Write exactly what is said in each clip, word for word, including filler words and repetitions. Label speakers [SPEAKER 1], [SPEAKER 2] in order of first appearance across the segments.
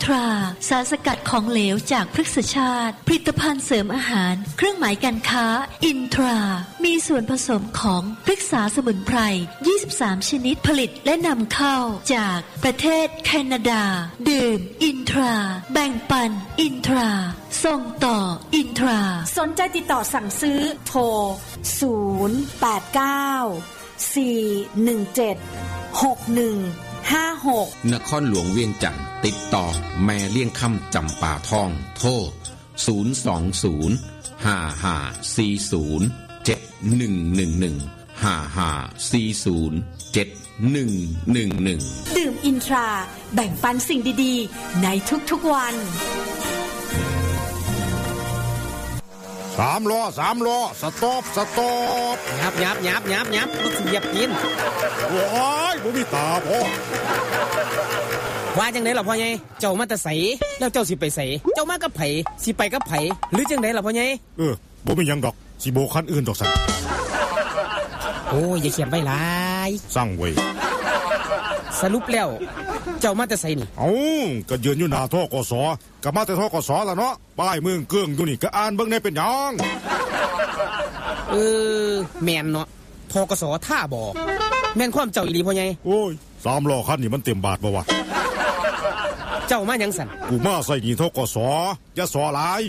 [SPEAKER 1] ทราสารสกัดของเหลวจากพฤกษชาติผลิตภัณฑ์เสริมอาหารเครื่องหมายการค้าอินทรามีส่วนผสมของพฤกษาสมุนไพรยี่สิบสามชนิดผลิตและนำเข้าจากประเทศแคนาดาดื่มอินทราแบ่งปันอินทราส่งต่ออินทรา
[SPEAKER 2] สนใจติดต่อสั่งซื้อโทรศูนย์ แปด เก้า สี่ หนึ่ง เจ็ด หก หนึ่ง ห้า หก
[SPEAKER 3] นครหลวงเวียงจันทร์ติดต่อแม่เลี้ยงค่ำจำปาทองโทรศูนย์ สอง ศูนย์ ห้า ห้า สี่ ศูนย์ เจ็ด หนึ่ง หนึ่ง หนึ่ง ห้า ห้า สี่ ศูนย์ เจ็ด หนึ่ง หนึ่ง หนึ่ง
[SPEAKER 2] ดื่มอินทราแบ่งปันสิ่งดีๆในทุกๆวัน
[SPEAKER 4] สามล้อสามล้อสต็อปสต็อป
[SPEAKER 5] ยับยับยับยับยับรถสิเหยียบกิน
[SPEAKER 4] โอ้ยบ่มีตาพ่อ
[SPEAKER 5] ว่าจังได๋ล่ะพ่อใหญ่เจ้ามาแต่ไสแล้วเจ้าสิไปไสเจ้ามากับไผสิไปกับไผหรือจังได๋ล่ะพ่อใหญ่
[SPEAKER 4] เออบ่มีหยังดอกสิโบคันอื่นดอกซั่น
[SPEAKER 5] โอ้ยอย่าเขียนไว้หลาย
[SPEAKER 4] สั่งไว้
[SPEAKER 5] สรุปแล้วเจ้ามาแต่ไสนี่
[SPEAKER 4] เอ้าก็ยืนอยู่หน้าธกสก็มาแต่ธกสล่ะเนาะป้ายเมืองเกื้องอยู่นี่ก็อ่านเบิ่งได้เป็นหยัง
[SPEAKER 5] เออแม่นเนาะธกสท่าบ่แม่นความเจ้าอีหลีพ่อใหญ่
[SPEAKER 4] โอ้ยสามล้อคันนี่มันเต็มบาทบ่วะ
[SPEAKER 5] เจ้ามาหยังสั่น
[SPEAKER 4] กูมาใส่หนี้ธกสอย่าสอหลาย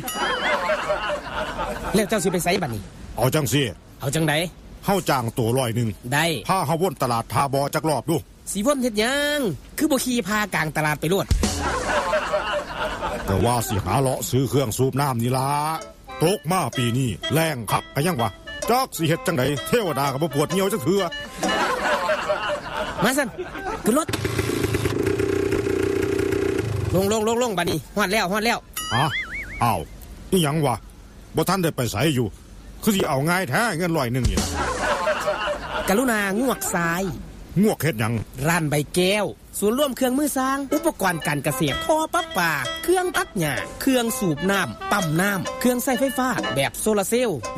[SPEAKER 5] แล้วเจ้าสิไปไสบัดนี้
[SPEAKER 4] เอาจังซี่
[SPEAKER 5] เอาจังได๋
[SPEAKER 4] เฮาจ้างตัวร้อยนึง
[SPEAKER 5] ได้
[SPEAKER 4] พาเฮาวนตลาดทาบ่จักรอบดู
[SPEAKER 5] สิวนเฮ็ดหยังคือบ่ขี่พากลางตลาดไปโลด
[SPEAKER 4] แต่ว่าสิหาเลาะซื้อเครื่องสูบน้ำนี่ล่ะตกมาปีนี้แรงคักก็ยังวะจักสิเฮ็ดจังได๋เทวดาก็บ่ปวดเหี่ยวจักเทื่อ
[SPEAKER 5] มาซั่นขึ้นรถลงลงลงลงบัดนี้ฮอดแล้วฮอดแล้ว
[SPEAKER 4] ฮะอ้าวอีหยังวะบ่ทันได้ไปไสอยู่คือสิเอาง่ายแท้เงินร้อยนึงนี่
[SPEAKER 5] กรุณางวกซ้าย
[SPEAKER 4] งวกเฮ็ดหยัง
[SPEAKER 5] ร้านใบแก้วศูนย์ร่วมเครื่องมือสร้างอุปกรณ์การเกษตรท่อประปาเครื่องตัดหญ้าเครื่องสูบน้ำปั๊มน้ำเครื่องใช้ไฟฟ้าแบบโซลาร์เซลล์